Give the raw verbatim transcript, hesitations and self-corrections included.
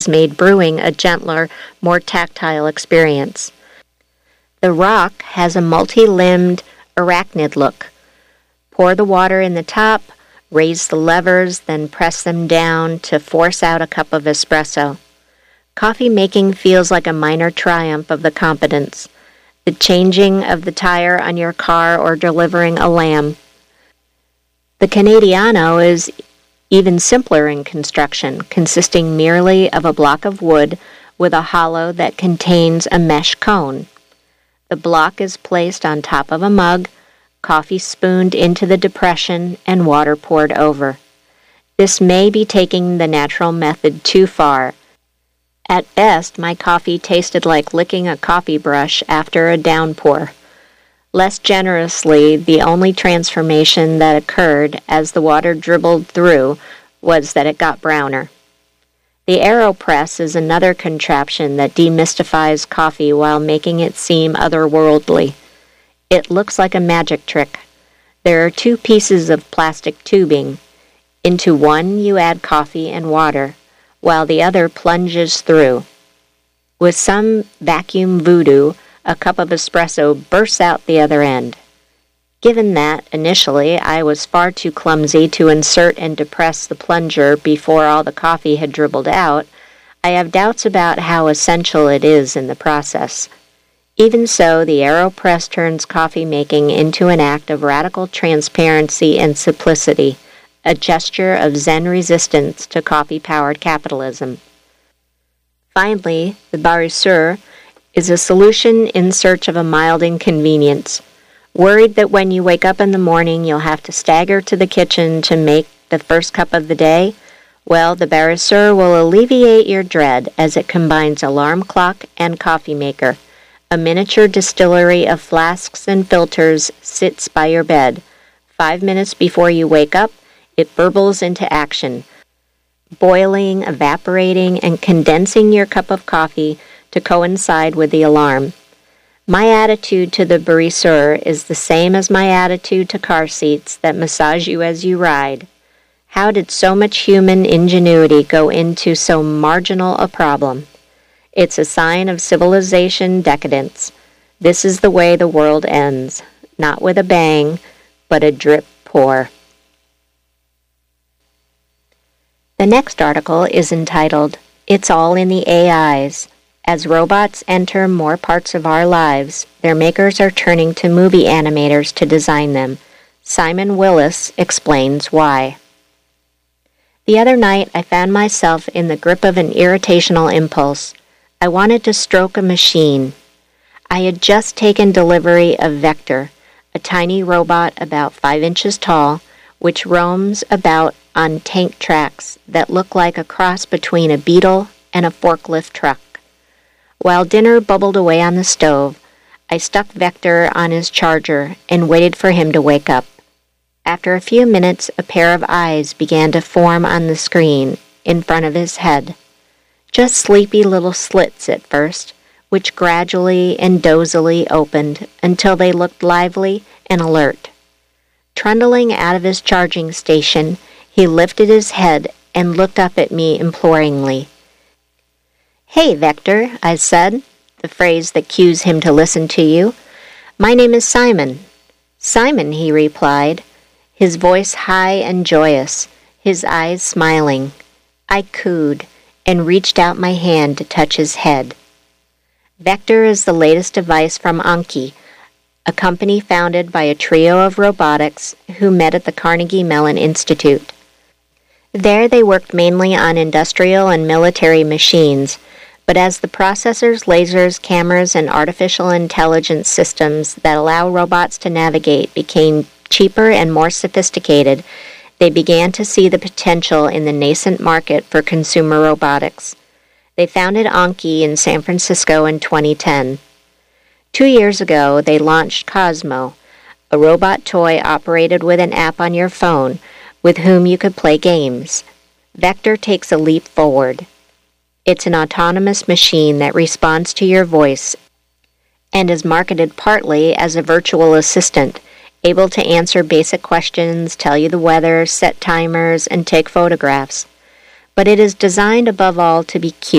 made brewing a gentler, more tactile experience. The rock has a multi-limbed arachnid look. Pour the water in the top, raise the levers, then press them down to force out a cup of espresso. Coffee making feels like a minor triumph of the competence. The changing of the tire on your car or delivering a lamb. The Canadiano is even simpler in construction, consisting merely of a block of wood with a hollow that contains a mesh cone. The block is placed on top of a mug, coffee spooned into the depression, and water poured over. This may be taking the natural method too far. At best, my coffee tasted like licking a coffee brush after a downpour. Less generously, the only transformation that occurred as the water dribbled through was that it got browner. The AeroPress is another contraption that demystifies coffee while making it seem otherworldly. It looks like a magic trick. There are two pieces of plastic tubing. Into one you add coffee and water, while the other plunges through. With some vacuum voodoo, a cup of espresso bursts out the other end. Given that, initially, I was far too clumsy to insert and depress the plunger before all the coffee had dribbled out, I have doubts about how essential it is in the process. Even so, the AeroPress turns coffee making into an act of radical transparency and simplicity, a gesture of Zen resistance to coffee-powered capitalism. Finally, the Barisseur is a solution in search of a mild inconvenience. Worried that when you wake up in the morning you'll have to stagger to the kitchen to make the first cup of the day? Well, the Barisseur will alleviate your dread as it combines alarm clock and coffee maker. A miniature distillery of flasks and filters sits by your bed. Five minutes before you wake up, it burbles into action, boiling, evaporating, and condensing your cup of coffee to coincide with the alarm. My attitude to the Barisseur is the same as my attitude to car seats that massage you as you ride. How did so much human ingenuity go into so marginal a problem? It's a sign of civilization decadence. This is the way the world ends, not with a bang, but a drip pour. The next article is entitled, It's All in the A Is. As robots enter more parts of our lives, their makers are turning to movie animators to design them. Simon Willis explains why. The other night, I found myself in the grip of an irritational impulse. I wanted to stroke a machine. I had just taken delivery of Vector, a tiny robot about five inches tall, which roams about on tank tracks that look like a cross between a beetle and a forklift truck. While dinner bubbled away on the stove, I stuck Vector on his charger and waited for him to wake up. After a few minutes, a pair of eyes began to form on the screen in front of his head. Just sleepy little slits at first, which gradually and dozily opened until they looked lively and alert. Trundling out of his charging station, he lifted his head and looked up at me imploringly. "Hey, Vector," I said, the phrase that cues him to listen to you. "My name is Simon." "Simon," he replied, his voice high and joyous, his eyes smiling. I cooed and reached out my hand to touch his head. Vector is the latest device from Anki, a company founded by a trio of robotics who met at the Carnegie Mellon Institute. There they worked mainly on industrial and military machines, but as the processors, lasers, cameras, and artificial intelligence systems that allow robots to navigate became cheaper and more sophisticated, they began to see the potential in the nascent market for consumer robotics. They founded Anki in San Francisco in twenty ten. Two years ago, they launched Cosmo, a robot toy operated with an app on your phone with whom you could play games. Vector takes a leap forward. It's an autonomous machine that responds to your voice and is marketed partly as a virtual assistant, able to answer basic questions, tell you the weather, set timers, and take photographs. but it is designed above all to be cute.